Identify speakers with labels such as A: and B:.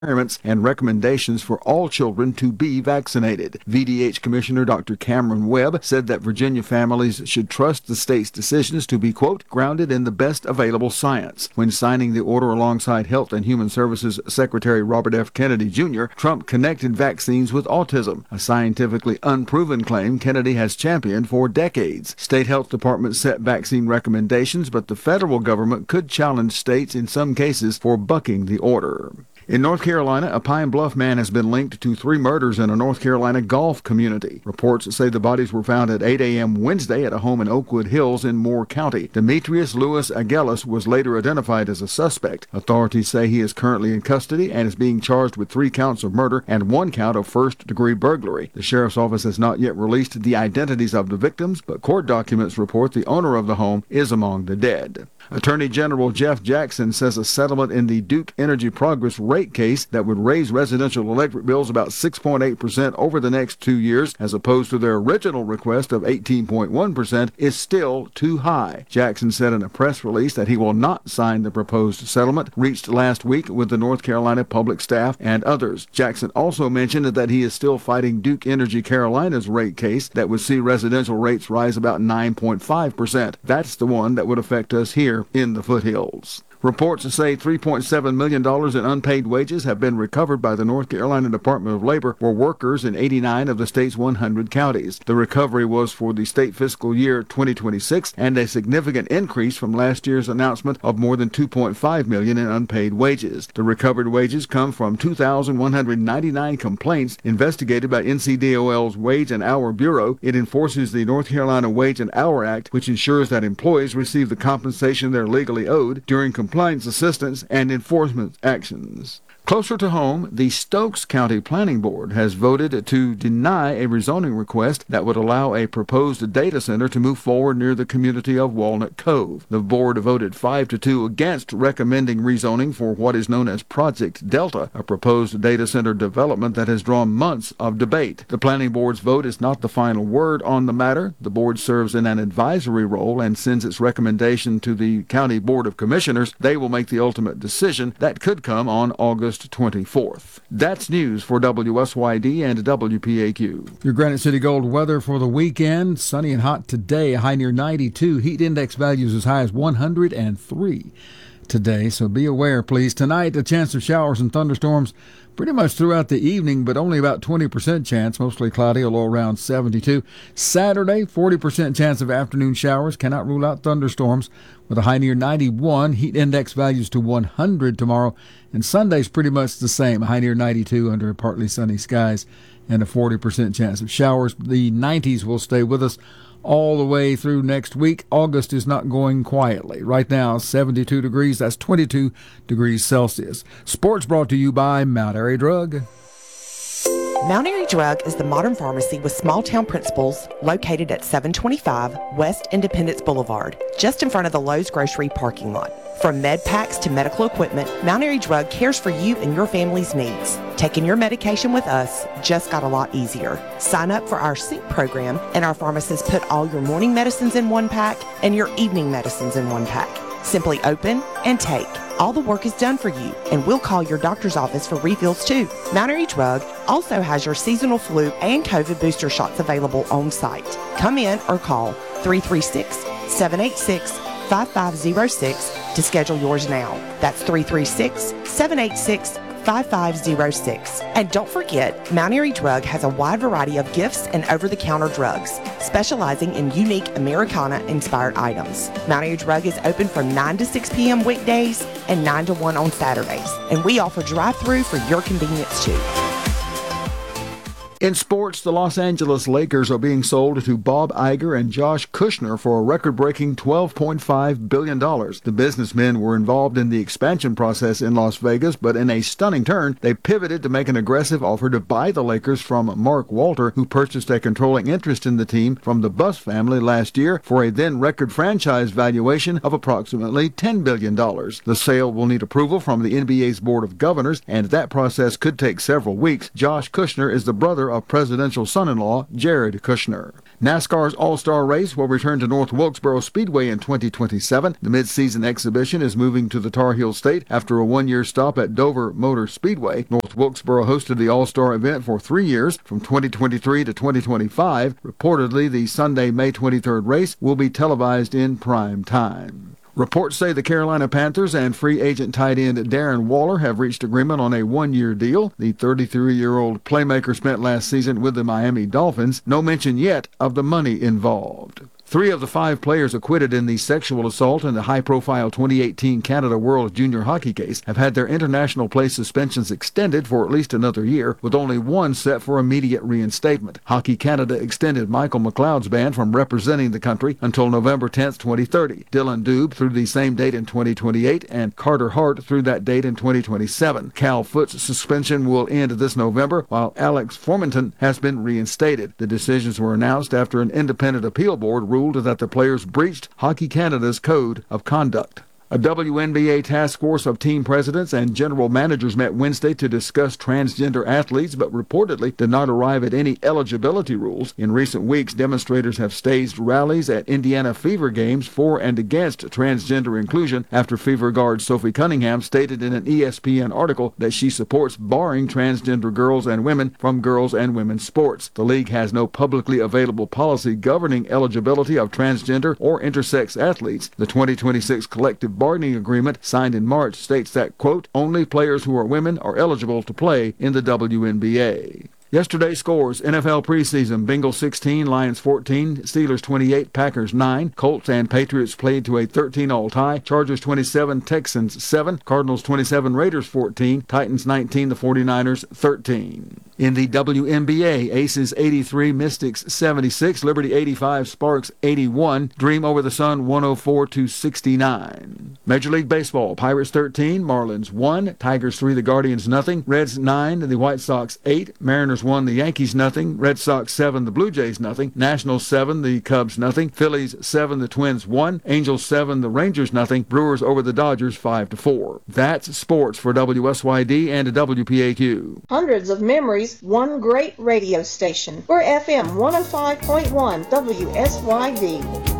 A: requirements and recommendations for all children to be vaccinated. VDH Commissioner Dr. Cameron Webb said that Virginia families should trust the state's decisions to be, quote, grounded in the best available science. When signing the order alongside Health and Human Services Secretary Robert F. Kennedy Jr., Trump connected vaccines with autism, a scientifically unproven claim Kennedy has championed for decades. State health departments set vaccine recommendations, but the federal government could challenge states in some cases for bucking the order. In North Carolina, a Pine Bluff man has been linked to 3 murders in a North Carolina golf community. Reports say the bodies were found at 8 a.m. Wednesday at a home in Oakwood Hills in Moore County. Demetrius Lewis Agelis was later identified as a suspect. Authorities say he is currently in custody and is being charged with 3 counts of murder and 1 count of first-degree burglary. The sheriff's office has not yet released the identities of the victims, but court documents report the owner of the home is among the dead. Attorney General Jeff Jackson says a settlement in the Duke Energy Progress rate case that would raise residential electric bills about 6.8% over the next 2 years, as opposed to their original request of 18.1%, is still too high. Jackson said in a press release that he will not sign the proposed settlement reached last week with the North Carolina public staff and others. Jackson also mentioned that he is still fighting Duke Energy Carolina's rate case that would see residential rates rise about 9.5%. That's the one that would affect us here in the foothills. Reports say $3.7 million in unpaid wages have been recovered by the North Carolina Department of Labor for workers in 89 of the state's 100 counties. The recovery was for the state fiscal year 2026 and a significant increase from last year's announcement of more than $2.5 million in unpaid wages. The recovered wages come from 2,199 complaints investigated by NCDOL's Wage and Hour Bureau. It enforces the North Carolina Wage and Hour Act, which ensures that employees receive the compensation they're legally owed during compliance assistance and enforcement actions. Closer to home, the Stokes County Planning Board has voted to deny a rezoning request that would allow a proposed data center to move forward near the community of Walnut Cove. The board voted 5-2 against recommending rezoning for what is known as Project Delta, a proposed data center development that has drawn months of debate. The Planning Board's vote is not the final word on the matter. The board serves in an advisory role and sends its recommendation to the County Board of Commissioners. They will make the ultimate decision that could come on August 24th. That's news for WSYD and WPAQ. Your Granite City Gold weather for the weekend. Sunny and hot today, a high near 92. Heat index values as high as 103 today, so be aware, please. Tonight, a chance of showers and thunderstorms pretty much throughout the evening, but only about 20% chance, mostly cloudy, a low around 72. Saturday, 40% chance of afternoon showers. Cannot rule out thunderstorms with a high near 91. Heat index values to 100 tomorrow. And Sunday's pretty much the same, a high near 92 under partly sunny skies and a 40% chance of showers. The 90s will stay with us all the way through next week. August is not going quietly. Right now, 72 degrees. That's 22 degrees Celsius. Sports brought to you by Mount Airy Drug.
B: Mount Airy Drug is the modern pharmacy with small-town principles located at 725 West Independence Boulevard, just in front of the Lowe's Grocery parking lot. From med packs to medical equipment, Mount Airy Drug cares for you and your family's needs. Taking your medication with us just got a lot easier. Sign up for our Sync program, and our pharmacists put all your morning medicines in one pack and your evening medicines in one pack. Simply open and take. All the work is done for you, and we'll call your doctor's office for refills too. Mount Airy Drug also has your seasonal flu and COVID booster shots available on site. Come in or call 336-786-5506 to schedule yours now. That's 336-786-5506. And don't forget, Mount Airy Drug has a wide variety of gifts and over-the-counter drugs, specializing in unique Americana-inspired items. Mount Airy Drug is open from 9 to 6 p.m. weekdays and 9 to 1 on Saturdays. And we offer drive-through for your convenience too.
A: In sports, the Los Angeles Lakers are being sold to Bob Iger and Josh Kushner for a record-breaking $12.5 billion. The businessmen were involved in the expansion process in Las Vegas, but in a stunning turn, they pivoted to make an aggressive offer to buy the Lakers from Mark Walter, who purchased a controlling interest in the team from the Buss family last year for a then-record franchise valuation of approximately $10 billion. The sale will need approval from the NBA's Board of Governors, and that process could take several weeks. Josh Kushner is the brother of presidential son-in-law Jared Kushner. NASCAR's All-Star Race will return to North Wilkesboro Speedway in 2027. The mid-season exhibition is moving to the Tar Heel State after a one-year stop at Dover Motor Speedway. North Wilkesboro hosted the All-Star event for 3 years, from 2023 to 2025. Reportedly, the Sunday, May 23rd race will be televised in prime time. Reports say the Carolina Panthers and free agent tight end Darren Waller have reached agreement on a one-year deal. The 33-year-old playmaker spent last season with the Miami Dolphins. No mention yet of the money involved. 3 of the 5 players acquitted in the sexual assault in the high-profile 2018 Canada World Junior Hockey case have had their international play suspensions extended for at least another year, with only one set for immediate reinstatement. Hockey Canada extended Michael McLeod's ban from representing the country until November 10, 2030. Dylan Dube through the same date in 2028, and Carter Hart through that date in 2027. Cal Foot's suspension will end this November, while Alex Formenton has been reinstated. The decisions were announced after an independent appeal board ruled that the players breached Hockey Canada's code of conduct. A WNBA task force of team presidents and general managers met Wednesday to discuss transgender athletes, but reportedly did not arrive at any eligibility rules. In recent weeks, demonstrators have staged rallies at Indiana Fever games for and against transgender inclusion after Fever guard Sophie Cunningham stated in an ESPN article that she supports barring transgender girls and women from girls and women's sports. The league has no publicly available policy governing eligibility of transgender or intersex athletes. The 2026 collective bargaining agreement signed in March states that, quote, only players who are women are eligible to play in the WNBA. Yesterday's scores: NFL preseason, Bengals 16, Lions 14, Steelers 28, Packers 9, Colts and Patriots played to a 13-all tie, Chargers 27, Texans 7, Cardinals 27, Raiders 14, Titans 19, the 49ers 13. In the WNBA, Aces 83, Mystics 76, Liberty 85, Sparks 81, Dream over the Sun 104-69. Major League Baseball, Pirates 13, Marlins 1, Tigers 3, the Guardians nothing, Reds 9, the White Sox 8, Mariners 1, the Yankees nothing, Red Sox 7, the Blue Jays nothing, Nationals 7, the Cubs nothing, Phillies 7, the Twins 1, Angels 7, the Rangers nothing, Brewers over the Dodgers 5-4. That's sports for WSYD and WPAQ.
C: Hundreds of memories, one great radio station. We're FM 105.1 WSYD.